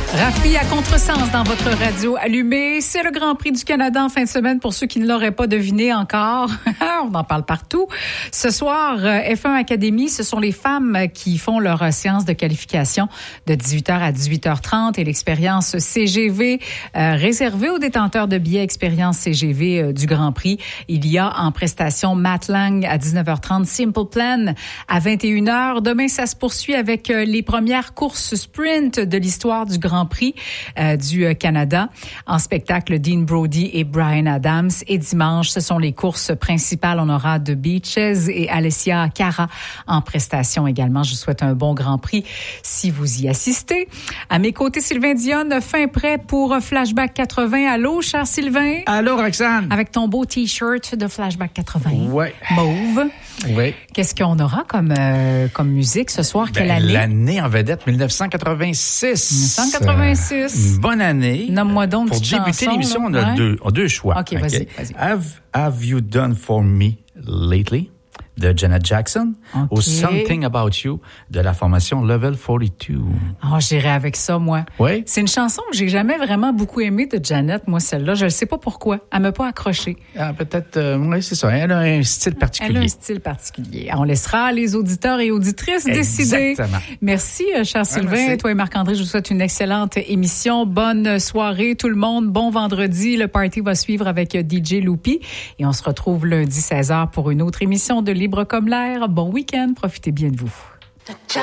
Rafi à contresens dans votre radio allumée. C'est le Grand Prix du Canada en fin de semaine pour ceux qui ne l'auraient pas deviné encore. On en parle partout. Ce soir, F1 Academy, ce sont les femmes qui font leur séance de qualification de 18h à 18h30 et l'expérience CGV réservée aux détenteurs de billets expérience CGV du Grand Prix. Il y a en prestation Matt Lang à 19h30, Simple Plan à 21h. Demain, ça se poursuit avec les premières courses sprint de l'histoire du Grand Prix du Canada. En spectacle, Dean Brody et Brian Adams. Et dimanche, ce sont les courses principales. On aura The Beaches et Alessia Cara en prestation également. Je vous souhaite un bon Grand Prix si vous y assistez. À mes côtés, Sylvain Dionne, fin prêt pour Flashback 80. Allô, cher Sylvain? Allô, Roxane? Avec ton beau T-shirt de Flashback 80. Ouais. Mauve. Oui. Qu'est-ce qu'on aura comme musique ce soir? Quelle année? L'année en vedette, 1986. 1986. Une bonne année. Nomme-moi donc une Pour petite débuter chanson, l'émission, on là. a deux choix. OK, vas-y. Have You Done For Me Lately? De Janet Jackson, ou Something About You de la formation Level 42. Oh, j'irai avec ça, moi. Oui? C'est une chanson que j'ai jamais vraiment beaucoup aimée de Janet, moi, celle-là. Je ne sais pas pourquoi. Elle m'a pas accroché. Ah, peut-être, oui, c'est ça. Elle a un style particulier. Elle a un style particulier. On laissera les auditeurs et auditrices décider. Exactement. Merci, cher Sylvain. Merci. Toi et Marc-André, je vous souhaite une excellente émission. Bonne soirée, tout le monde. Bon vendredi. Le party va suivre avec DJ Loopy. Et on se retrouve lundi 16h pour une autre émission de Libre comme l'air. Bon week-end. Profitez bien de vous.